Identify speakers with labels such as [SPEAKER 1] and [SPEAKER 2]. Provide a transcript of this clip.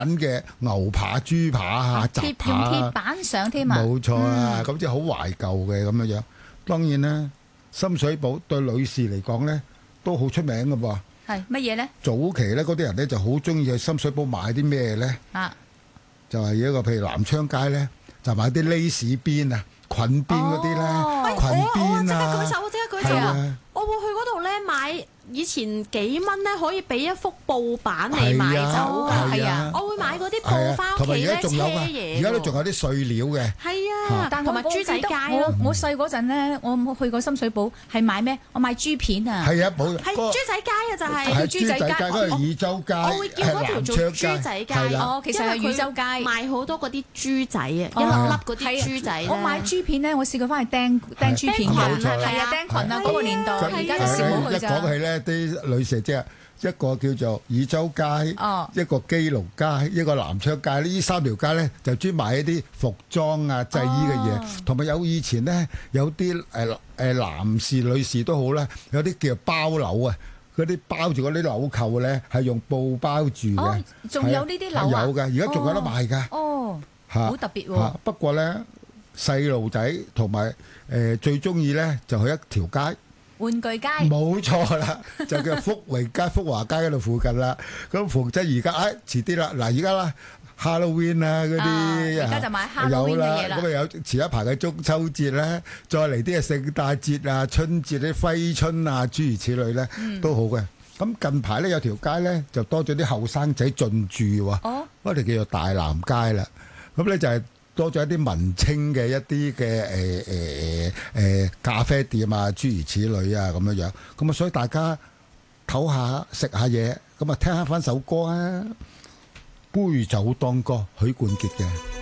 [SPEAKER 1] 嘅牛扒、豬扒啊、雜扒
[SPEAKER 2] 用
[SPEAKER 1] 啊
[SPEAKER 2] 鐵板上添啊！
[SPEAKER 1] 冇錯啦，咁即係好懷舊嘅咁樣樣。當然啦，深水埗對女士嚟講咧都好出名嘅噃。
[SPEAKER 2] 係乜嘢咧？
[SPEAKER 1] 早期咧嗰啲人咧就好中意去深水埗買啲咩咧？
[SPEAKER 2] 啊，
[SPEAKER 1] 就係一個譬如南昌街咧，就買啲 lace 邊啊、裙邊嗰啲咧，裙邊啊，
[SPEAKER 3] 我即刻舉手啊！我會去嗰度咧買。以前幾蚊咧可以俾一幅布板你買走㗎，
[SPEAKER 2] 係啊，
[SPEAKER 3] 我會買嗰啲布翻屋企咧車嘢。
[SPEAKER 1] 而家都仲有啲碎料嘅。
[SPEAKER 3] 係啊，但同埋豬仔街咯。
[SPEAKER 2] 我細嗰陣咧，我冇去過深水埗，係買咩？我買豬片啊。
[SPEAKER 1] 係啊，冇。
[SPEAKER 3] 係豬仔街啊，就
[SPEAKER 1] 係豬仔街嗰個汝州街，
[SPEAKER 3] 我會叫嗰條做豬仔街。
[SPEAKER 2] 哦，其實係汝州街
[SPEAKER 3] 賣好多嗰啲豬仔啊，一粒粒嗰啲豬仔。
[SPEAKER 2] 我買豬片咧，我試過翻去釘豬片嘅，係啊，釘裙啊，嗰個年代，而家都少冇去咋。
[SPEAKER 1] 一講起咧，啲女士即係一個叫做汝州街，一個基隆街，一個南昌街。呢三條街咧就專賣一啲服裝啊、製衣嘅嘢，同埋有以前咧有啲男士、女士都好啦，有啲叫包紐啊，嗰啲包住嗰啲紐扣咧係用布包住嘅。
[SPEAKER 2] 仲有呢啲紐啊？
[SPEAKER 1] 有㗎，而家仲有得賣㗎。
[SPEAKER 2] 哦，好特別喎。
[SPEAKER 1] 不過咧細路仔同埋最中意咧就去一條街。
[SPEAKER 2] 玩具街
[SPEAKER 1] 冇錯啦，就叫福榮街、福華街嗰度附近啦。咁逢親而家，遲啲啦，嗱而家啦 Halloween 啊嗰啲，
[SPEAKER 2] 而家就買 Halloween 嘅嘢啦。
[SPEAKER 1] 咁啊有遲一排嘅中秋節咧，再嚟啲嘅聖誕節啊、春節啲揮春啊，諸如此類咧，都好嘅。咁近排咧有條街咧就多咗啲後生仔進駐喎，嗰條叫做大南街啦。咁咧就係。多咗一啲文青嘅一啲嘅咖啡店啊，諸如此類啊咁樣樣，咁啊所以大家唞下食下嘢，咁啊聽下翻首歌啊，杯酒當歌，許冠傑嘅。